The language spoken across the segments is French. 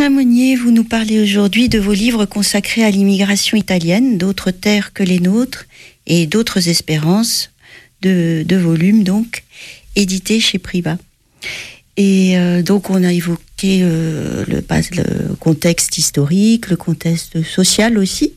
Sandra Monnier, vous nous parlez aujourd'hui de vos livres consacrés à l'immigration italienne, d'autres terres que les nôtres et d'autres espérances, deux volumes donc, édités chez Privat. Et donc on a évoqué le contexte historique, le contexte social aussi.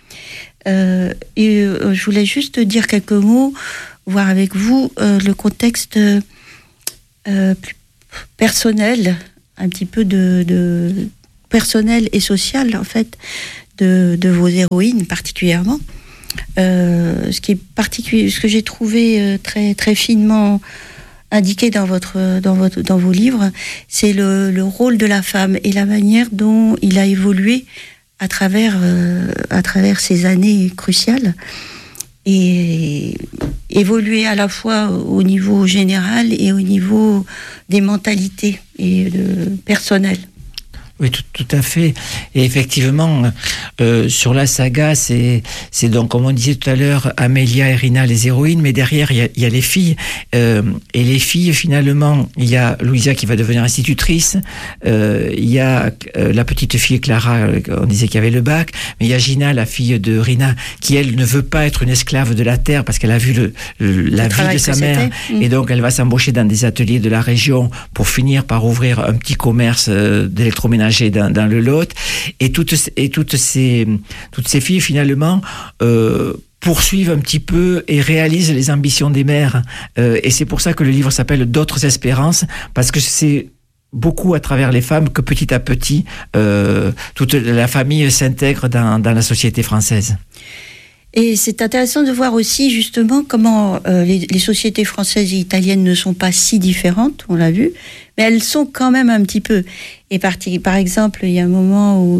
Je voulais juste dire quelques mots, voir avec vous le contexte plus personnel, un petit peu de personnel et social en fait de vos héroïnes particulièrement. Ce qui est particulier, ce que j'ai trouvé très très finement indiqué dans vos livres, c'est le rôle de la femme et la manière dont il a évolué à travers ces années cruciales, et évolué à la fois au niveau général et au niveau des mentalités et personnelles. Oui, tout à fait. Et effectivement, sur la saga, c'est donc, comme on disait tout à l'heure, Amelia et Rina, les héroïnes, mais derrière, il y a les filles. Et les filles, finalement, il y a Louisa qui va devenir institutrice, il y a la petite fille Clara, on disait qu'il y avait le bac, mais il y a Gina, la fille de Rina, qui, elle, ne veut pas être une esclave de la terre, parce qu'elle a vu la vie de sa mère, et donc elle va s'embaucher dans des ateliers de la région pour finir par ouvrir un petit commerce d'électroménager dans le Lot, et toutes ces filles finalement poursuivent un petit peu et réalisent les ambitions des mères, et c'est pour ça que le livre s'appelle D'autres espérances, parce que c'est beaucoup à travers les femmes que petit à petit toute la famille s'intègre dans la société française. Et c'est intéressant de voir aussi justement comment les sociétés françaises et italiennes ne sont pas si différentes, on l'a vu, mais elles sont quand même un petit peu. Et par exemple, il y a un moment où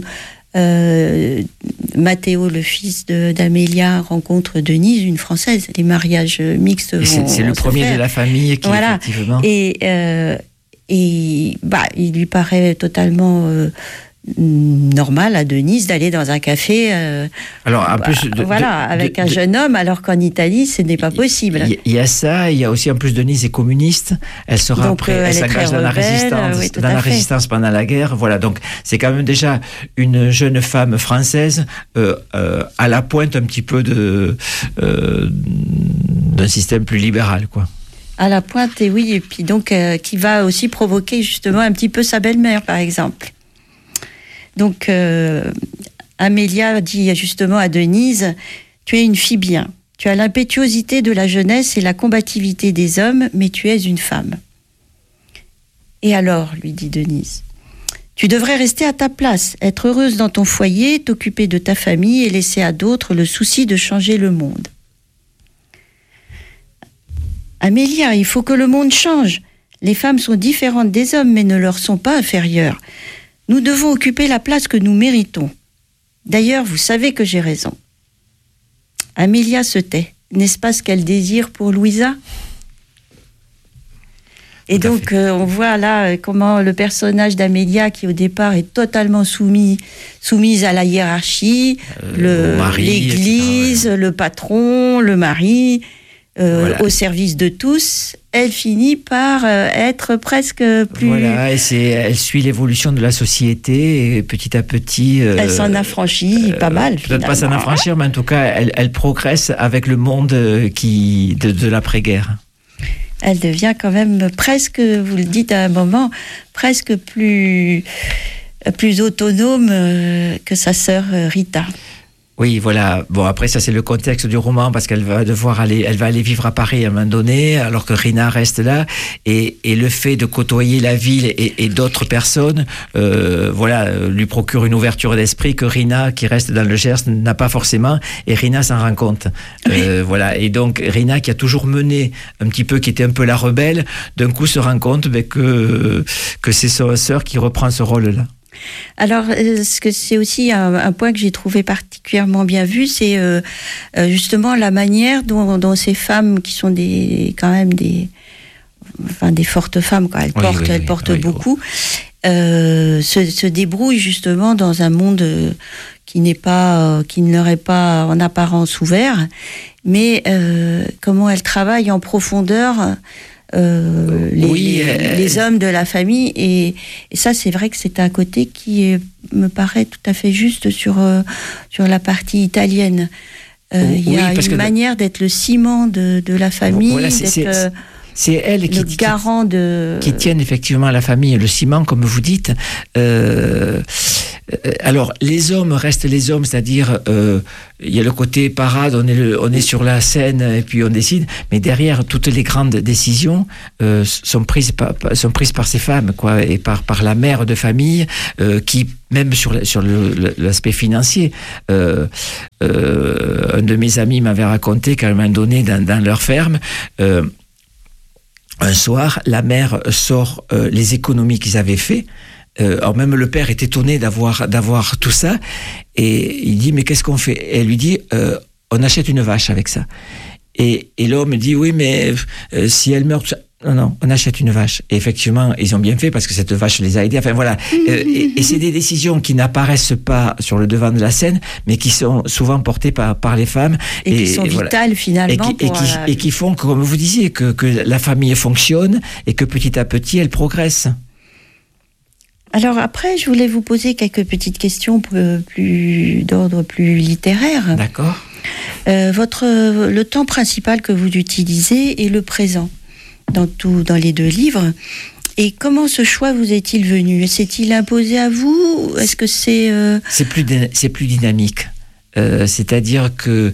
Matteo, le fils d'Amelia, rencontre Denise, une Française. Les mariages mixtes c'est le premier de la famille qui, voilà. Effectivement... Et il lui paraît totalement... normal à Denise d'aller dans un café alors, en plus avec un jeune homme, alors qu'en Italie ce n'est pas possible. Il y a ça, il y a aussi en plus Denise est communiste, elle sera après, elle s'engage dans la résistance, oui, la résistance pendant la guerre, voilà, donc c'est quand même déjà une jeune femme française à la pointe un petit peu d'un système plus libéral, quoi. À la pointe, et oui, et puis donc qui va aussi provoquer justement un petit peu sa belle-mère, par exemple. Donc, Amélia dit justement à Denise, tu es une fille bien, tu as l'impétuosité de la jeunesse et la combativité des hommes, mais tu es une femme. Et alors, lui dit Denise, tu devrais rester à ta place, être heureuse dans ton foyer, t'occuper de ta famille et laisser à d'autres le souci de changer le monde. Amélia, il faut que le monde change. Les femmes sont différentes des hommes, mais ne leur sont pas inférieures. Nous devons occuper la place que nous méritons. D'ailleurs, vous savez que j'ai raison. Amélia se tait. N'est-ce pas ce qu'elle désire pour Louisa ? Et donc, on voit là comment le personnage d'Amélia, qui au départ est totalement soumise à la hiérarchie, l'église, le patron, le mari, voilà, au service de tous, elle finit par être presque plus... Voilà, et elle suit l'évolution de la société, et petit à petit... elle s'en affranchit pas mal, peut-être pas s'en affranchir, mais en tout cas, elle progresse avec le monde de l'après-guerre. Elle devient quand même presque, vous le dites à un moment, presque plus autonome que sa sœur Rita. Oui, voilà. Bon, après, ça, c'est le contexte du roman, parce qu'elle va aller vivre à Paris à un moment donné, alors que Rina reste là. Et le fait de côtoyer la ville et d'autres personnes, lui procure une ouverture d'esprit que Rina, qui reste dans le Gers, n'a pas forcément. Et Rina s'en rend compte. Voilà. Et donc, Rina, qui a toujours mené un petit peu, qui était un peu la rebelle, d'un coup se rend compte que c'est sa sœur qui reprend ce rôle-là. Alors, ce que c'est aussi un point que j'ai trouvé particulièrement bien vu, c'est justement la manière dont ces femmes, qui sont des fortes femmes, quand elles portent beaucoup, se débrouillent justement dans un monde qui ne leur est pas en apparence ouvert, mais comment elles travaillent en profondeur les hommes de la famille. Et ça, c'est vrai que c'est un côté qui me paraît tout à fait juste sur la partie italienne. Il y a une manière d'être le ciment de la famille, voilà, c'est elle qui tiennent effectivement la famille, le ciment, comme vous dites. Alors, les hommes restent les hommes, c'est-à-dire, il y a le côté parade, on est sur la scène et puis on décide, mais derrière, toutes les grandes décisions sont prises par ces femmes, quoi, et par la mère de famille, qui, même sur l'aspect financier, un de mes amis m'avait raconté qu'à un moment donné, dans leur ferme, un soir, la mère sort les économies qu'ils avaient fait. Alors même le père est étonné d'avoir tout ça, et il dit mais qu'est-ce qu'on fait? Et elle lui dit on achète une vache avec ça. Et l'homme dit oui mais si elle meurt, non, on achète une vache. Et effectivement, ils ont bien fait parce que cette vache les a aidés. Enfin voilà. Et c'est des décisions qui n'apparaissent pas sur le devant de la scène, mais qui sont souvent portées par les femmes. Et qui sont vitales finalement. Et qui font, comme vous disiez, que la famille fonctionne et que petit à petit, elle progresse. Alors après, je voulais vous poser quelques petites questions d'ordre plus littéraire. D'accord. Le temps principal que vous utilisez est le présent dans les deux livres. Et comment ce choix vous est-il venu? S'est-il imposé à vous? Est-ce que c'est... C'est plus dynamique. C'est-à-dire que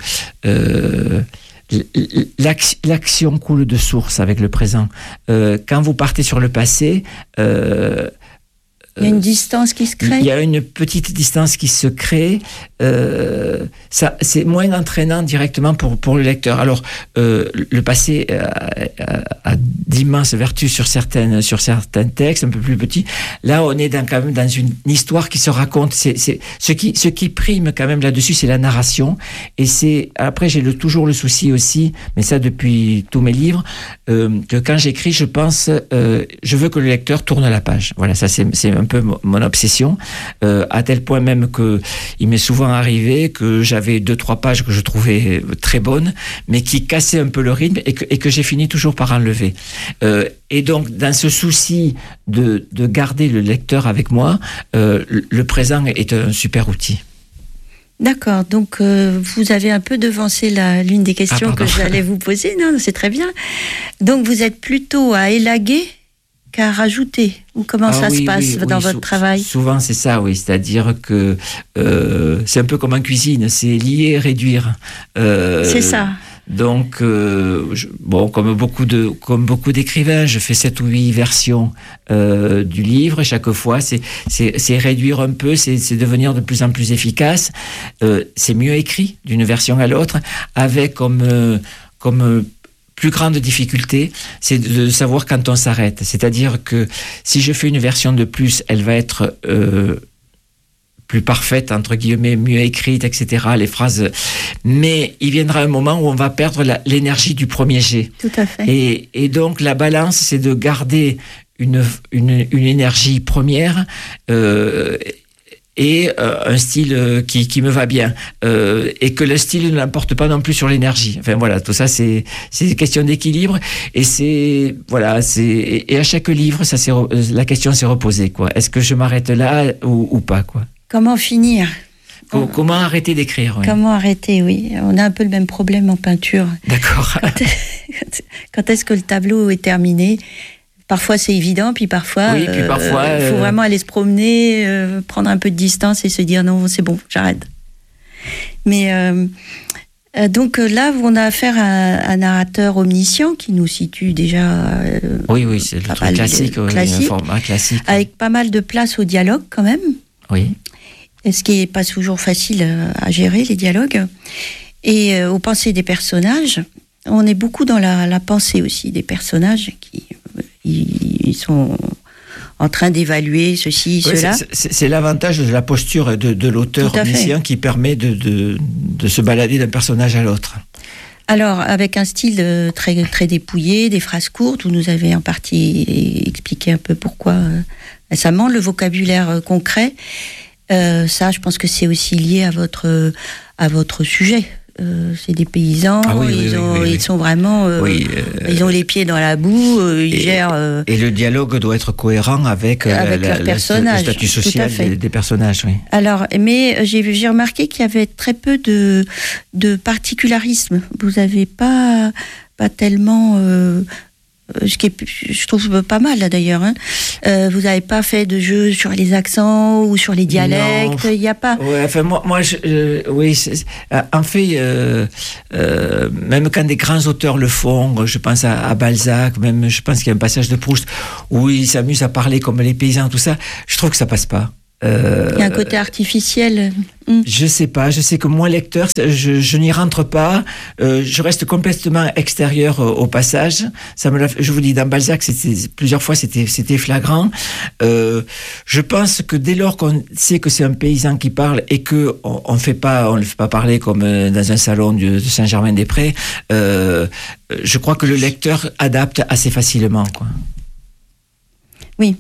l'action coule de source avec le présent. Quand vous partez sur le passé... il y a une distance qui se crée. Il y a une petite distance qui se crée. Ça, c'est moins entraînant directement pour le lecteur. Alors, le passé a d'immenses vertus sur certains textes un peu plus petits. Là, on est quand même dans une histoire qui se raconte. C'est ce qui prime quand même là-dessus, c'est la narration. Et après, j'ai toujours le souci aussi, mais ça depuis tous mes livres, que quand j'écris, je pense, je veux que le lecteur tourne la page. Voilà, ça c'est un peu mon obsession, à tel point même que il m'est souvent arrivé que j'avais 2-3 pages que je trouvais très bonnes, mais qui cassaient un peu le rythme et que j'ai fini toujours par enlever. Et donc, dans ce souci de garder le lecteur avec moi, le présent est un super outil. D'accord, donc vous avez un peu devancé l'une des questions que j'allais vous poser. Non, c'est très bien. Donc vous êtes plutôt à élaguer qu'à rajouter, ou comment ça se passe dans votre travail? Souvent c'est ça, oui, c'est-à-dire que c'est un peu comme en cuisine, c'est lier, réduire. C'est ça. Donc, comme beaucoup d'écrivains, je fais 7 ou 8 versions du livre. Chaque fois, c'est réduire un peu, c'est devenir de plus en plus efficace. C'est mieux écrit d'une version à l'autre, avec comme plus grande difficulté, c'est de savoir quand on s'arrête. C'est-à-dire que si je fais une version de plus, elle va être plus parfaite, entre guillemets, mieux écrite, etc., les phrases. Mais il viendra un moment où on va perdre l'énergie du premier jet. Tout à fait. Et donc, la balance, c'est de garder une énergie première et un style qui me va bien, et que le style ne l'emporte pas non plus sur l'énergie. Enfin voilà, tout ça c'est une question d'équilibre, et et à chaque livre la question s'est reposée, quoi. Est-ce que je m'arrête là ou pas, quoi? Comment finir? Comment arrêter d'écrire, oui. Comment arrêter, oui. On a un peu le même problème en peinture. D'accord. Quand est-ce que le tableau est terminé? Parfois c'est évident, puis parfois il faut vraiment aller se promener, prendre un peu de distance et se dire non, c'est bon, j'arrête. Mais donc là, on a affaire à un narrateur omniscient qui nous situe déjà. Oui, c'est le truc classique, un format classique. Avec pas mal de place au dialogue quand même. Oui. Ce qui n'est pas toujours facile à gérer, les dialogues. Et aux pensées des personnages. On est beaucoup dans la pensée aussi des personnages qui... Ils sont en train d'évaluer ceci, cela. C'est l'avantage de la posture de l'auteur omniscient qui permet de se balader d'un personnage à l'autre. Alors, avec un style très, très dépouillé, des phrases courtes, vous nous avez en partie expliqué un peu pourquoi récemment, le vocabulaire concret, ça, je pense que c'est aussi lié à votre sujet. c'est des paysans, ils sont vraiment, ils ont les pieds dans la boue, ils gèrent. Et le dialogue doit être cohérent avec le statut social des personnages, oui. Alors, mais j'ai remarqué qu'il y avait très peu de particularisme. Vous n'avez pas tellement. Ce qui est, je trouve pas mal là d'ailleurs. Vous n'avez pas fait de jeu sur les accents ou sur les dialectes. Il n'y a pas. Ouais, enfin moi, oui. En fait, même quand des grands auteurs le font, je pense à Balzac, même je pense qu'il y a un passage de Proust où il s'amuse à parler comme les paysans, tout ça. Je trouve que ça passe pas. Il y a un côté artificiel. Je sais pas, je sais que moi lecteur, je n'y rentre pas, je reste complètement extérieur au passage. Je vous dis, dans Balzac, plusieurs fois c'était flagrant. Je pense que dès lors qu'on sait que c'est un paysan qui parle et que on le fait pas parler comme dans un salon de Saint-Germain-des-Prés, je crois que le lecteur adapte assez facilement, quoi. Oui.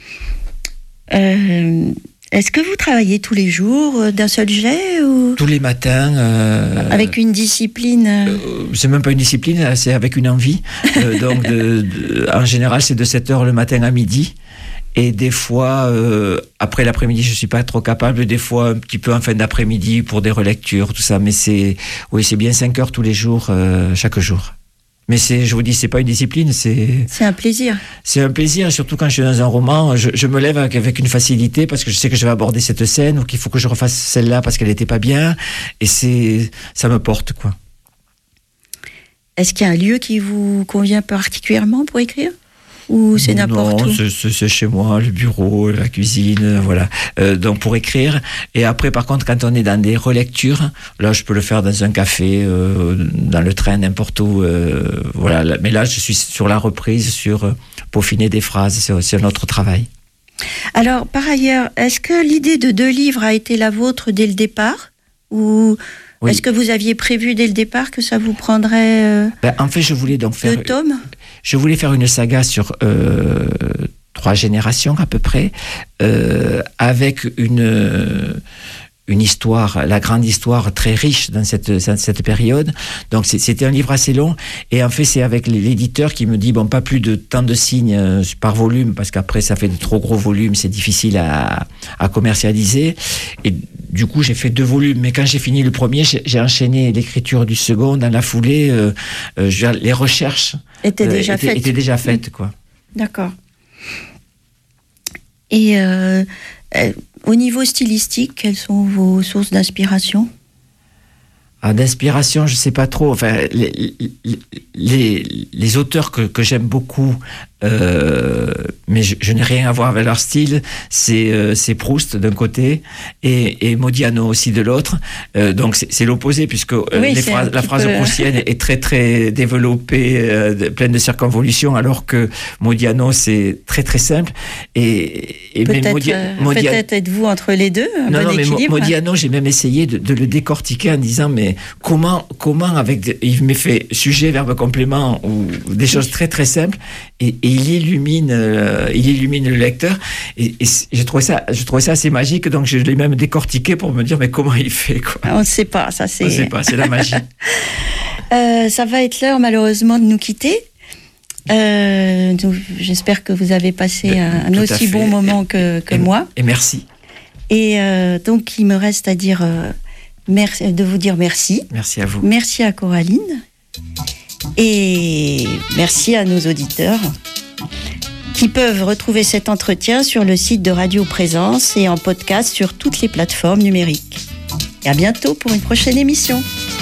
Est-ce que vous travaillez tous les jours d'un seul jet ou... Tous les matins. Avec une discipline c'est même pas une discipline, c'est avec une envie. Donc, en général, c'est de 7h le matin à midi. Et des fois, après l'après-midi, je suis pas trop capable. Des fois, un petit peu en fin d'après-midi pour des relectures, tout ça. Mais c'est bien 5 heures tous les jours, chaque jour. Mais je vous dis, c'est pas une discipline, c'est un plaisir. C'est un plaisir, surtout quand je suis dans un roman, je me lève avec une facilité parce que je sais que je vais aborder cette scène ou qu'il faut que je refasse celle-là parce qu'elle était pas bien. Et ça me porte, quoi. Est-ce qu'il y a un lieu qui vous convient particulièrement pour écrire? Ou c'est n'importe où? Non, c'est chez moi, le bureau, la cuisine, voilà. Donc pour écrire. Et après, par contre, quand on est dans des relectures, là, je peux le faire dans un café, dans le train, n'importe où. Voilà. Mais là, je suis sur la reprise, sur peaufiner des phrases. C'est un autre travail. Alors, par ailleurs, est-ce que l'idée de 2 livres a été la vôtre dès le départ? Ou oui. Est-ce que vous aviez prévu dès le départ que ça vous prendrait en fait, je voulais donc faire 2 tomes? Je voulais faire une saga sur 3 générations à peu près, avec une histoire, la grande histoire très riche dans cette période. Donc c'était un livre assez long. Et en fait, c'est avec l'éditeur qui me dit, bon, pas plus de tant de signes par volume, parce qu'après, ça fait de trop gros volumes, c'est difficile à commercialiser. Et du coup, j'ai fait 2 volumes. Mais quand j'ai fini le premier, j'ai enchaîné l'écriture du second. Dans la foulée, les recherches étaient déjà faites, quoi. D'accord. Et au niveau stylistique, quelles sont vos sources d'inspiration? D'inspiration, je sais pas trop. Enfin, les auteurs que j'aime beaucoup, mais je n'ai rien à voir avec leur style, c'est Proust d'un côté et Modiano aussi de l'autre. Donc c'est l'opposé, puisque la phrase proustienne est très très développée, pleine de circonvolutions, alors que Modiano c'est très très simple. Et peut-être êtes-vous entre les deux, non, mais Modiano, j'ai même essayé de le décortiquer en disant, mais comment il me fait sujet, verbe, complément ou des choses très très simples, et il illumine le lecteur, et je trouvais ça assez magique, donc je l'ai même décortiqué pour me dire, mais comment il fait, quoi. On ne sait pas, ça c'est. On ne sait pas, c'est la magie. Ça va être l'heure malheureusement de nous quitter. J'espère que vous avez passé un aussi bon moment que moi. Et merci. Et donc il me reste à dire. De vous dire merci. Merci à vous. Merci à Coraline. Et merci à nos auditeurs qui peuvent retrouver cet entretien sur le site de Radio Présence et en podcast sur toutes les plateformes numériques. Et à bientôt pour une prochaine émission.